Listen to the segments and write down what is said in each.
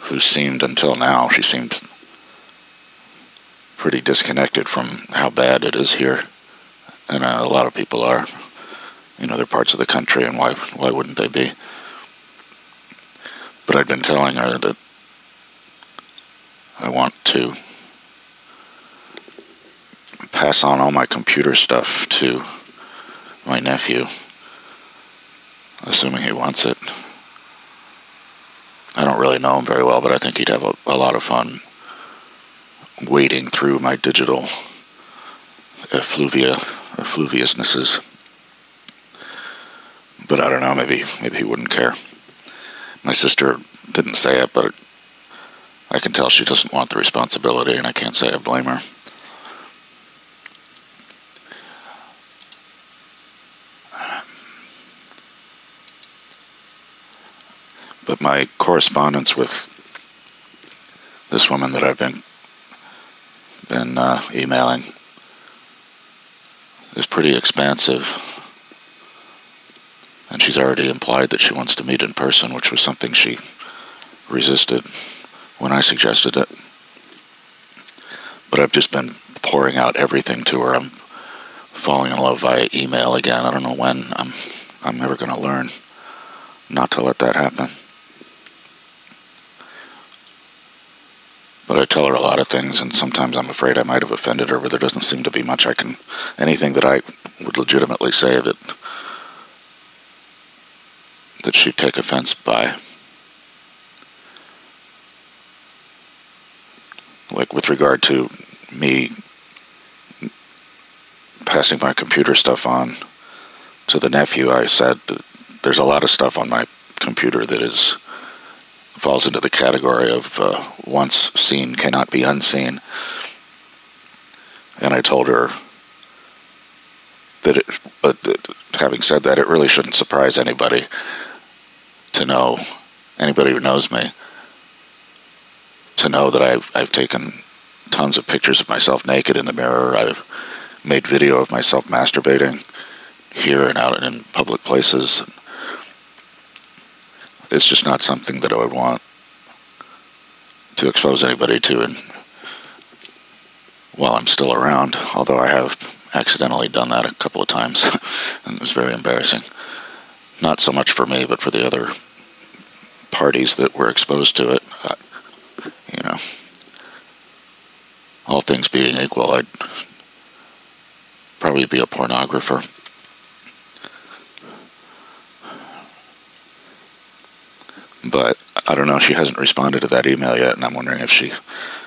who seemed, until now, she seemed pretty disconnected from how bad it is here. And a lot of people are. They're parts of the country, and why wouldn't they be? But I'd been telling her that I want to pass on all my computer stuff to my nephew, assuming he wants it. I don't really know him very well, but I think he'd have a lot of fun wading through my digital effluviousnesses. But I don't know, maybe he wouldn't care. My sister didn't say it, but I can tell she doesn't want the responsibility, and I can't say I blame her. But my correspondence with this woman that I've been emailing is pretty expansive. And she's already implied that she wants to meet in person, which was something she resisted when I suggested it. But I've just been pouring out everything to her. I'm falling in love via email again. I don't know when. I'm never going to learn not to let that happen. But I tell her a lot of things, and sometimes I'm afraid I might have offended her, but there doesn't seem to be much anything that I would legitimately say that she'd take offense by. Like with regard to me passing my computer stuff on to the nephew, I said that there's a lot of stuff on my computer that falls into the category of once seen cannot be unseen. And I told her that having said that, it really shouldn't surprise anybody anybody who knows me, to know that I've taken tons of pictures of myself naked in the mirror. I've made video of myself masturbating here and out in public places. It's just not something that I would want to expose anybody to while I'm still around, although I have accidentally done that a couple of times, and it was very embarrassing. Not so much for me, but for the other parties that were exposed to it. All things being equal, I'd probably be a pornographer. But I don't know, she hasn't responded to that email yet, and I'm wondering if she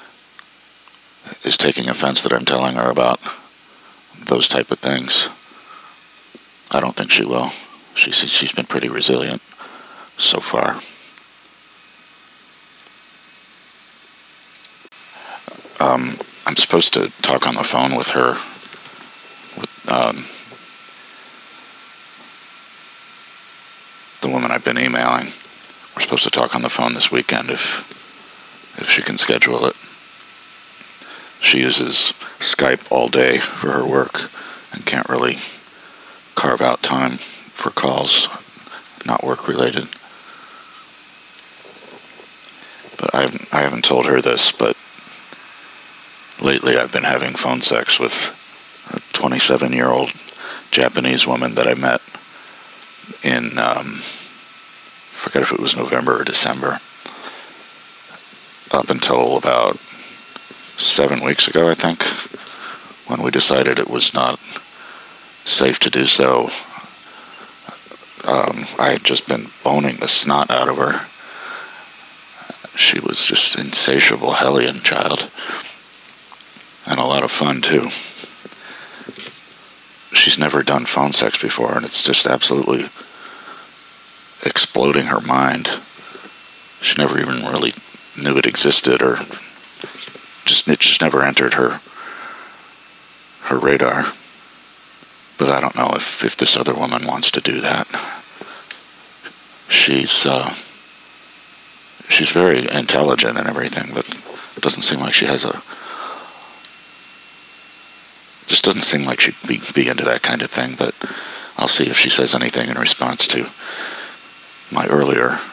is taking offense that I'm telling her about those type of things. I don't think she will. She's been pretty resilient so far. I'm supposed to talk on the phone with her, the woman I've been emailing. We're supposed to talk on the phone this weekend if she can schedule it. She uses Skype all day for her work and can't really carve out time for calls not work related. But I haven't told her this, but lately I've been having phone sex with a 27-year-old Japanese woman that I met in, forget if it was November or December, up until about 7 weeks ago, I think, when we decided it was not safe to do so. I had just been boning the snot out of her. She was just an insatiable hellion child. And a lot of fun, too. She's never done phone sex before, and it's just absolutely exploding her mind. She never even really knew it existed, or it just never entered her radar. But I don't know if this other woman wants to do that. She's very intelligent and everything, but it doesn't seem like she has just doesn't seem like she'd be into that kind of thing. But I'll see if she says anything in response to my earlier